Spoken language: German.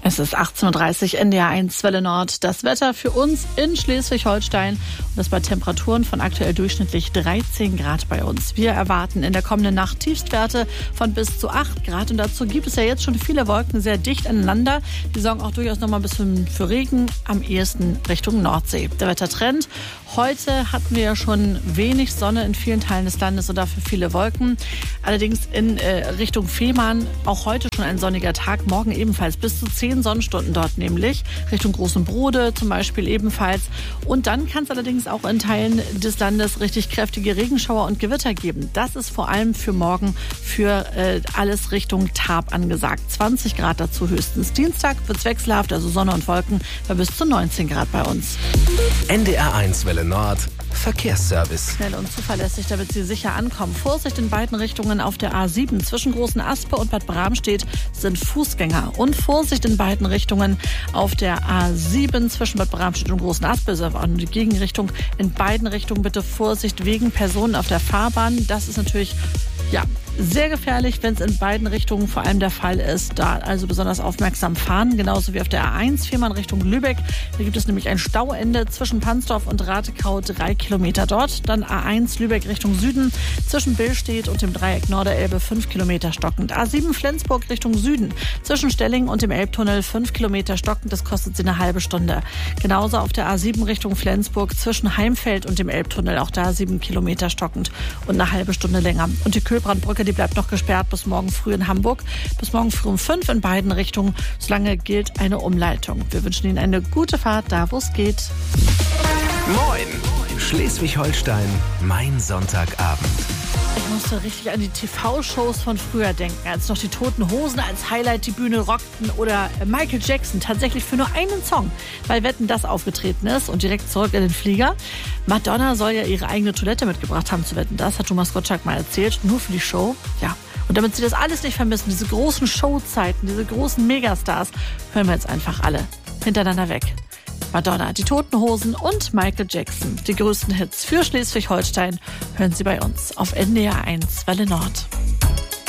Es ist 18:30 Uhr, NDR 1 Welle Nord. Das Wetter für uns in Schleswig-Holstein und das bei Temperaturen von aktuell durchschnittlich 13 Grad bei uns. Wir erwarten in der kommenden Nacht Tiefstwerte von bis zu 8 Grad und dazu gibt es ja jetzt schon viele Wolken sehr dicht aneinander. Die sorgen auch durchaus noch mal ein bisschen für Regen, am ehesten Richtung Nordsee. Der Wettertrend: heute hatten wir ja schon wenig Sonne in vielen Teilen des Landes und dafür viele Wolken. Allerdings in Richtung Fehmarn auch heute schon ein sonniger Tag, morgen ebenfalls bis zu 10 Sonnenstunden dort nämlich. Richtung Großen Brode zum Beispiel ebenfalls. Und dann kann es allerdings auch in Teilen des Landes richtig kräftige Regenschauer und Gewitter geben. Das ist vor allem für morgen für alles Richtung Tarp angesagt. 20 Grad dazu höchstens. Dienstag wird es wechselhaft, also Sonne und Wolken bei bis zu 19 Grad bei uns. NDR 1 Welle Nord Verkehrsservice. Schnell und zuverlässig, damit Sie sicher ankommen. Vorsicht in beiden Richtungen auf der A7 zwischen Großen Aspe und Bad Bramstedt sind Fußgänger. Und Vorsicht in beiden Richtungen auf der A7 zwischen Bad Bramstedt und Großen Aspe, also in die Gegenrichtung. In beiden Richtungen bitte Vorsicht wegen Personen auf der Fahrbahn. Das ist natürlich sehr gefährlich, wenn es in beiden Richtungen vor allem der Fall ist. Da also besonders aufmerksam fahren, genauso wie auf der A1 Fehmarn Richtung Lübeck. Da gibt es nämlich ein Stauende zwischen Pansdorf und Ratekau, 3 Kilometer dort. Dann A1 Lübeck Richtung Süden zwischen Billstedt und dem Dreieck Norderelbe 5 Kilometer stockend. A7 Flensburg Richtung Süden zwischen Stelling und dem Elbtunnel 5 Kilometer stockend. Das kostet Sie eine halbe Stunde. Genauso auf der A7 Richtung Flensburg zwischen Heimfeld und dem Elbtunnel. Auch da 7 Kilometer stockend und eine halbe Stunde länger. Und die Kühlbrandbrücke, die bleibt noch gesperrt bis morgen früh in Hamburg. Bis morgen früh um 5 in beiden Richtungen. Solange gilt eine Umleitung. Wir wünschen Ihnen eine gute Fahrt, da wo es geht. Moin! Schleswig-Holstein, mein Sonntagabend. Ich musste richtig an die TV-Shows von früher denken, als noch die Toten Hosen als Highlight die Bühne rockten oder Michael Jackson tatsächlich für nur einen Song bei Wetten, das aufgetreten ist und direkt zurück in den Flieger. Madonna soll ja ihre eigene Toilette mitgebracht haben zu Wetten, das hat Thomas Gottschalk mal erzählt, nur für die Show. Ja. Und damit Sie das alles nicht vermissen, diese großen Showzeiten, diese großen Megastars, hören wir jetzt einfach alle hintereinander weg. Madonna, die Toten Hosen und Michael Jackson. Die größten Hits für Schleswig-Holstein hören Sie bei uns auf NDR 1 Welle Nord.